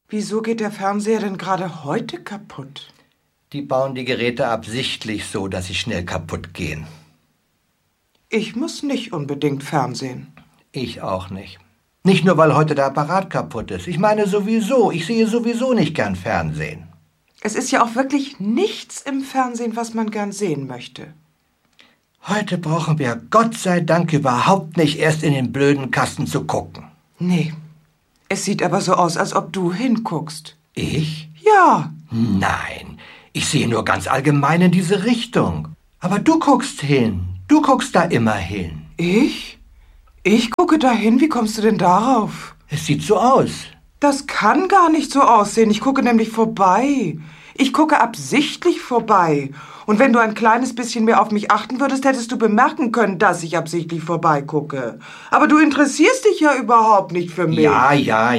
Wieso geht der Fernseher denn gerade heute kaputt? Die bauen die Geräte absichtlich so, dass sie schnell kaputt gehen. Ich muss nicht unbedingt Fernsehen. Ich auch nicht. Nicht nur, weil heute der Apparat kaputt ist. Ich meine sowieso, ich sehe sowieso nicht gern Fernsehen. Es ist ja auch wirklich nichts im Fernsehen, was man gern sehen möchte. Heute brauchen wir Gott sei Dank überhaupt nicht erst in den blöden Kasten zu gucken. Nee, es sieht aber so aus, als ob du hinguckst. Ich? Ja. Nein, ich sehe nur ganz allgemein in diese Richtung. Aber du guckst hin. Du guckst da immer hin. Ich? Ich gucke dahin? Wie kommst du denn darauf? Es sieht so aus. Das kann gar nicht so aussehen. Ich gucke nämlich vorbei. Ich gucke absichtlich vorbei. Und wenn du ein kleines bisschen mehr auf mich achten würdest, hättest du bemerken können, dass ich absichtlich vorbeigucke. Aber du interessierst dich ja überhaupt nicht für mich. Ja.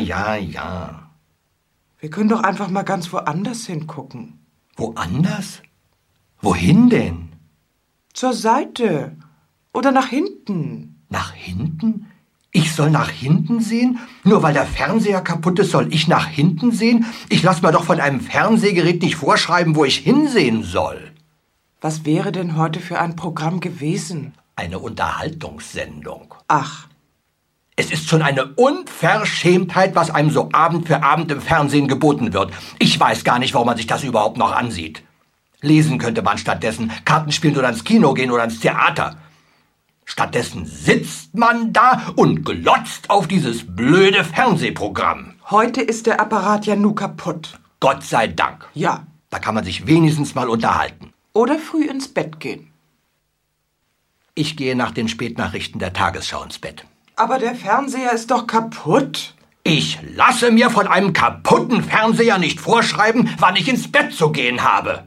Wir können doch einfach mal ganz woanders hingucken. Woanders? Wohin denn? Zur Seite. Oder nach hinten. Nach hinten? Ich soll nach hinten sehen? Nur weil der Fernseher kaputt ist, soll ich nach hinten sehen? Ich lasse mir doch von einem Fernsehgerät nicht vorschreiben, wo ich hinsehen soll. Was wäre denn heute für ein Programm gewesen? Eine Unterhaltungssendung. Ach. Es ist schon eine Unverschämtheit, was einem so Abend für Abend im Fernsehen geboten wird. Ich weiß gar nicht, warum man sich das überhaupt noch ansieht. Lesen könnte man stattdessen, Karten spielen oder ins Kino gehen oder ins Theater. Stattdessen sitzt man da und glotzt auf dieses blöde Fernsehprogramm. Heute ist der Apparat ja nur kaputt. Gott sei Dank. Ja. Da kann man sich wenigstens mal unterhalten. Oder früh ins Bett gehen. Ich gehe nach den Spätnachrichten der Tagesschau ins Bett. Aber der Fernseher ist doch kaputt. Ich lasse mir von einem kaputten Fernseher nicht vorschreiben, wann ich ins Bett zu gehen habe.